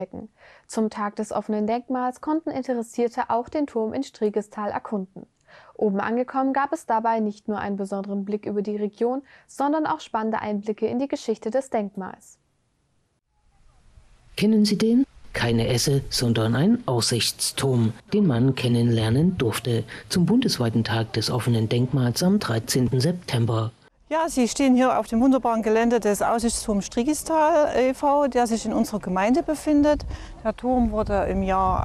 Zum Tag des offenen Denkmals konnten Interessierte auch den Turm in Striegestal erkunden. Oben angekommen gab es dabei nicht nur einen besonderen Blick über die Region, sondern auch spannende Einblicke in die Geschichte des Denkmals. Kennen Sie den? Keine Esse, sondern ein Aussichtsturm, den man kennenlernen durfte, zum bundesweiten Tag des offenen Denkmals am 13. September. Ja, Sie stehen hier auf dem wunderbaren Gelände des Aussichtsturms Striegestal e.V., der sich in unserer Gemeinde befindet. Der Turm wurde im Jahr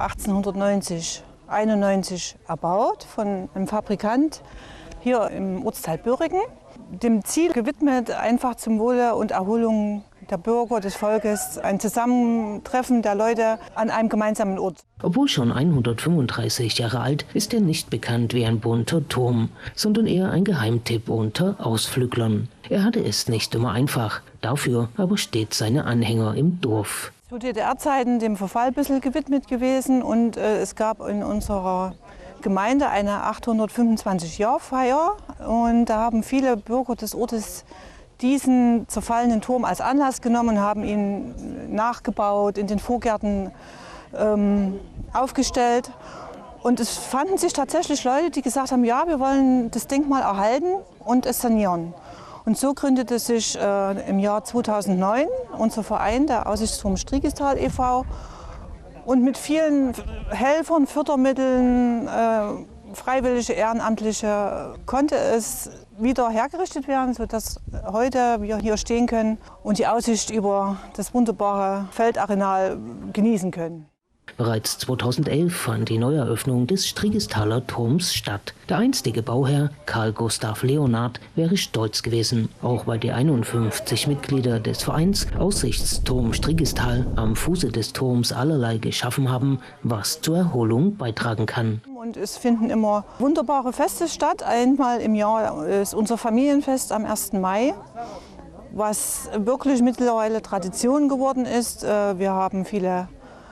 1891 erbaut von einem Fabrikant hier im Ortsteil Böhringen. Dem Ziel gewidmet, einfach zum Wohle und Erholung der Bürger, des Volkes, ein Zusammentreffen der Leute an einem gemeinsamen Ort. Obwohl schon 135 Jahre alt, ist er nicht bekannt wie ein bunter Turm, sondern eher ein Geheimtipp unter Ausflüglern. Er hatte es nicht immer einfach, dafür aber stets seine Anhänger im Dorf. Zu DDR-Zeiten dem Verfall ein bisschen gewidmet gewesen und es gab in unserer Gemeinde eine 825-Jahr-Feier und da haben viele Bürger des Ortes diesen zerfallenen Turm als Anlass genommen und haben ihn nachgebaut, in den Vorgärten aufgestellt. Und es fanden sich tatsächlich Leute, die gesagt haben, ja, wir wollen das Denkmal erhalten und es sanieren. Und so gründete sich im Jahr 2009 unser Verein, der Aussichtsturm Striegestal e.V. Und mit vielen Helfern, Fördermitteln, Freiwillige, Ehrenamtliche konnte es wieder hergerichtet werden, sodass heute wir hier stehen können und die Aussicht über das wunderbare Feldareal genießen können. Bereits 2011 fand die Neueröffnung des Striegestaler Turms statt. Der einstige Bauherr Karl Gustav Leonhard wäre stolz gewesen, auch weil die 51 Mitglieder des Vereins Aussichtsturm Striegestal am Fuße des Turms allerlei geschaffen haben, was zur Erholung beitragen kann. Und es finden immer wunderbare Feste statt. Einmal im Jahr ist unser Familienfest am 1. Mai, was wirklich mittlerweile Tradition geworden ist. Wir haben viele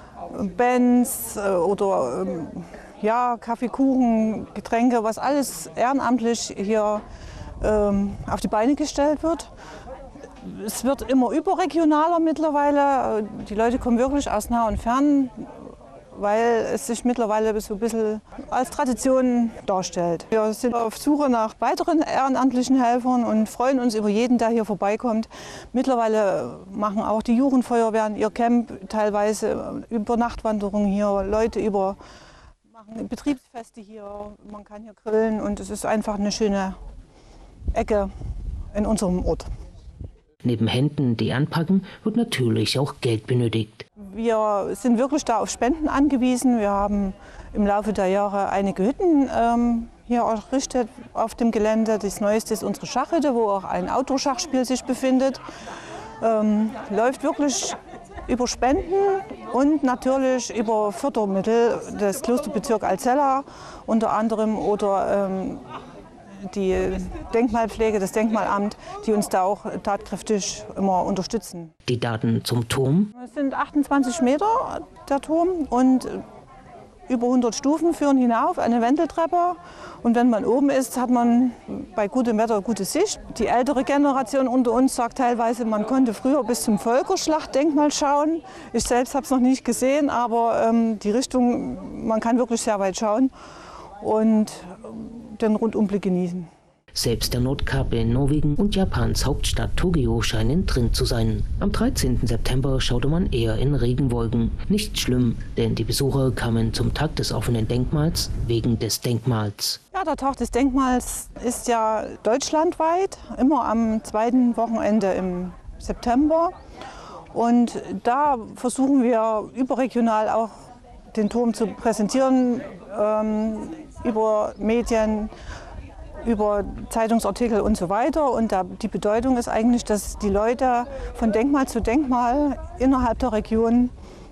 Bands oder ja, Kaffee, Kuchen, Getränke, was alles ehrenamtlich hier auf die Beine gestellt wird. Es wird immer überregionaler mittlerweile. Die Leute kommen wirklich aus nah und fern, weil es sich mittlerweile so ein bisschen als Tradition darstellt. Wir sind auf Suche nach weiteren ehrenamtlichen Helfern und freuen uns über jeden, der hier vorbeikommt. Mittlerweile machen auch die Jugendfeuerwehren ihr Camp, teilweise über Nachtwanderungen hier, Leute machen Betriebsfeste hier, man kann hier grillen und es ist einfach eine schöne Ecke in unserem Ort. Neben Händen, die anpacken, wird natürlich auch Geld benötigt. Wir sind wirklich da auf Spenden angewiesen. Wir haben im Laufe der Jahre einige Hütten hier errichtet auf dem Gelände. Das neueste ist unsere Schachhütte, wo auch ein Outdoor-Schachspiel sich befindet. Läuft wirklich über Spenden und natürlich über Fördermittel des Klosterbezirks Alzella unter anderem oder die Denkmalpflege, das Denkmalamt, die uns da auch tatkräftig immer unterstützen. Die Daten zum Turm? Es sind 28 Meter der Turm und über 100 Stufen führen hinauf, eine Wendeltreppe. Und wenn man oben ist, hat man bei gutem Wetter gute Sicht. Die ältere Generation unter uns sagt teilweise, man konnte früher bis zum Völkerschlachtdenkmal schauen. Ich selbst habe es noch nicht gesehen, aber die Richtung, man kann wirklich sehr weit schauen und den Rundumblick genießen. Selbst der Nordkappe in Norwegen und Japans Hauptstadt Tokio scheinen drin zu sein. Am 13. September schaute man eher in Regenwolken. Nicht schlimm, denn die Besucher kamen zum Tag des offenen Denkmals wegen des Denkmals. Ja, der Tag des Denkmals ist ja deutschlandweit, immer am zweiten Wochenende im September. Und da versuchen wir überregional auch den Turm zu präsentieren, über Medien, über Zeitungsartikel und so weiter. Und die Bedeutung ist eigentlich, dass die Leute von Denkmal zu Denkmal innerhalb der Region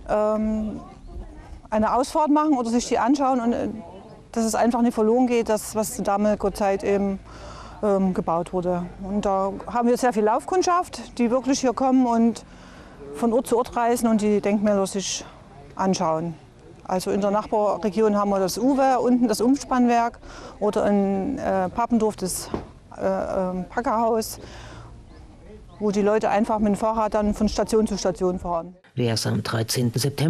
eine Ausfahrt machen oder sich die anschauen und dass es einfach nicht verloren geht, das, was zur damaligen Zeit eben gebaut wurde. Und da haben wir sehr viel Laufkundschaft, die wirklich hier kommen und von Ort zu Ort reisen und die Denkmäler sich anschauen. Also in der Nachbarregion haben wir das Uwe, unten das Umspannwerk oder in Pappendorf das Packerhaus, wo die Leute einfach mit dem Fahrrad dann von Station zu Station fahren. Wer es am 13. September